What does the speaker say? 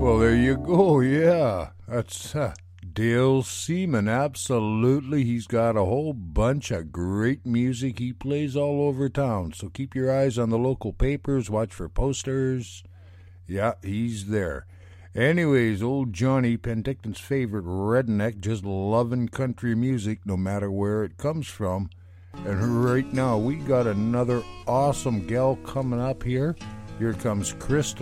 Well, there you go. Yeah, that's Dale Seaman. Absolutely. He's got a whole bunch of great music he plays all over town. So keep your eyes on the local papers, watch for posters. Yeah, he's there. Anyways, old Johnny, Penticton's favorite redneck, just loving country music no matter where it comes from. And right now, we got another awesome gal coming up here. Here comes Crystal